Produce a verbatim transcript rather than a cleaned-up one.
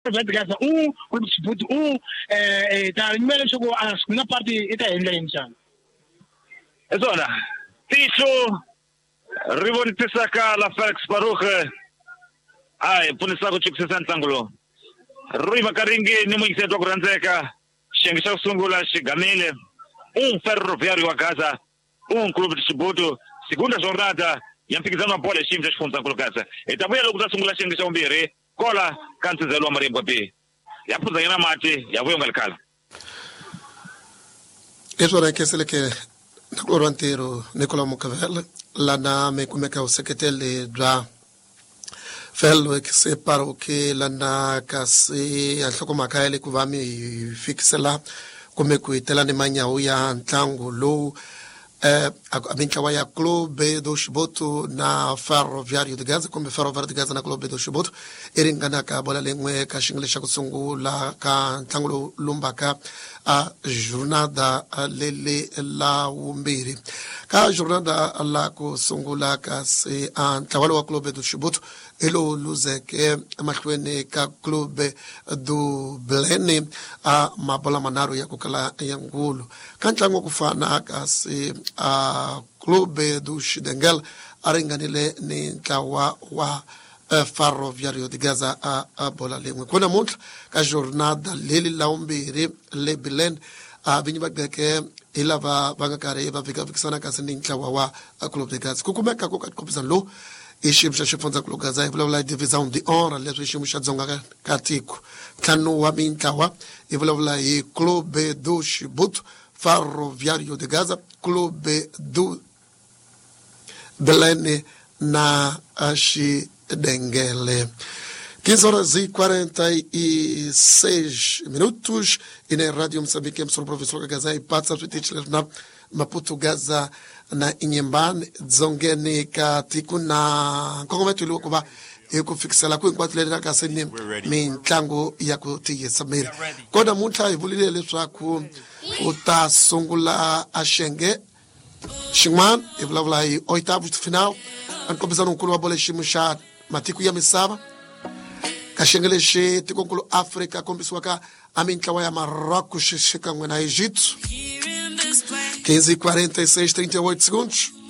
vai de Gaza um, Clube de Chibouto um, tá número chegou a segunda parte e tá ainda em chão. Zona. Ticho Rivoni Tisaka la Felix Baruch. Ai, punisa ko chik sesan tangulo. Rui Makaringi ni mwingse to Granzeka. Shengisha Sungula Shigamile. Um ferroviário a casa, um clube de Chibouto, segunda jornada, e ampiquizando a bola e chimos as funções colocadas. E também a logo da Sungula Shengisha Umbiri, cola, canto zelo a Maria Babi. E a puta na mate, e a voe o mercado. Isso é que se que na coro inteiro Nicola Mucavel, lá na me como é que é o secretário da fello que se parou que lá na casa a chocoma caele que vai me fixe lá come ku tela ni manya uya ntlangu lo eh abinkawa ya clube do Chibouto na ferroviário de Gaza come ferroviário de Gaza na clube do Chibouto iringana ka bola lengwe ka shinglisha kusungula ka ntlangu lumbaka a jornada lele la umbiri ka jornada la kusungula ka se antawalo wa clube do Chibouto elo luzeke mahlweni ka clube do Belém a mabola manaro ya kukala yangulu kantlango kufana ka se a clube do Shidengel aringanile ni ntawa wa ferroviário de Gaza a, a bola lengwe kuna montra ka jornada lele la umbiri le Belém a binyibaga ke ilava bangakare ba vika vikisana ka se ni ntawa wa a clube de Gaza kukumeka ko ka kopisa lo ishim shachifonza kulogaza ivula divisão de honra leso ishim shadzonga katiko tanu wa mintawa ivula i clube do Chibouto ferroviário de Gaza clube do Belém na Shidengele quinze horas e quarenta e seis minutos e na rádio Moçambique sobre o professor Gaza e passa a na Maputo Gaza na Inhemban zongeni katika na kongome tuliwo kuba eko fikisala ku enquanto le ka sene mintlango ya ku tiye samira kona muntha ivulile leswaku uta sungula ashenge shingman ivlavla i oitavo de final ankobiza nkulu wa bola shimusha matiku ya misaba kashengeleshe tikonkulu Africa kombiswaka amintlawa ya Marrocos shika ngwana Egito quinze e quarenta e seis, trinta e oito segundos.